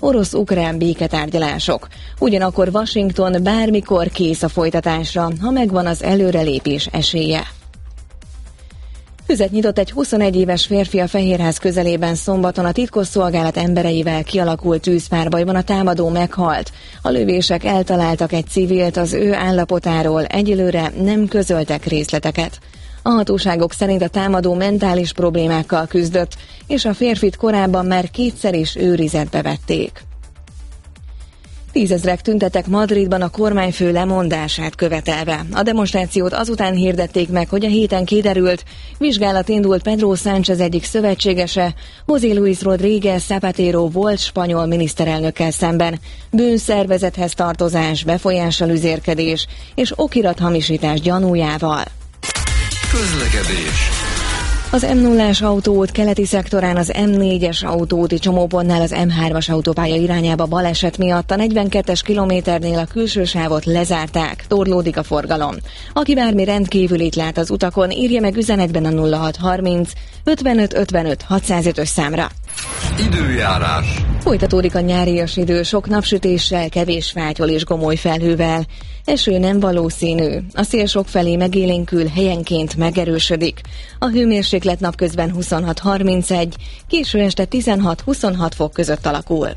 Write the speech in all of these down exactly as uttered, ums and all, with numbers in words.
orosz-ukrán béketárgyalások. Ugyanakkor Washington bármikor kész a folytatásra, ha megvan az előrelépés esélye. Tüzet nyitott egy huszonegy éves férfi a Fehérház közelében szombaton. A titkosszolgálat embereivel kialakult tűzpárbajban a támadó meghalt. A lövések eltaláltak egy civilt, az ő állapotáról egyelőre nem közöltek részleteket. A hatóságok szerint a támadó mentális problémákkal küzdött, és a férfit korábban már kétszer is őrizetbe vették. Tízezrek tüntettek Madridban a kormányfő lemondását követelve. A demonstrációt azután hirdették meg, hogy a héten kiderült, vizsgálat indult Pedro Sánchez egyik szövetségese, José Luis Rodríguez Zapatero volt spanyol miniszterelnökkel szemben, bűnszervezethez tartozás, befolyással üzérkedés és okirathamisítás gyanújával. Közlekedés. Az em nullás autóút keleti szektorán az em négyes autóúti csomópontnál az em hármas autópálya irányába baleset miatt a negyvenkettes kilométernél a külső sávot lezárták, torlódik a forgalom. Aki bármi rendkívülit lát az utakon, írja meg üzenetben a nulla hat harminc ötvenöt ötvenöt hatszázötös számra. Időjárás. Folytatódik a nyárias idő, sok napsütéssel, kevés fátyol és gomoly felhővel. Eső nem valószínű, a szél sokfelé megélénkül, helyenként megerősödik. A hőmérséklet napközben huszonhat harmincegy, késő este tizenhat huszonhat fok között alakul.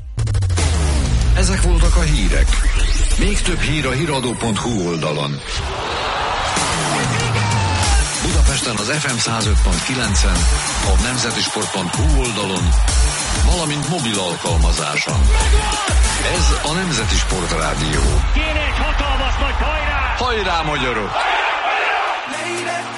Ezek voltak a hírek. Még több hír a híradó pont hu oldalon. Budapesten az ef em száz öt pont kilencen, a nemzetisport pont hu oldalon, valamint mobil alkalmazáson. Ez a Nemzeti Sport Rádió. Kéne egy hatalmas nagy hajrá! Hajrá, magyarok!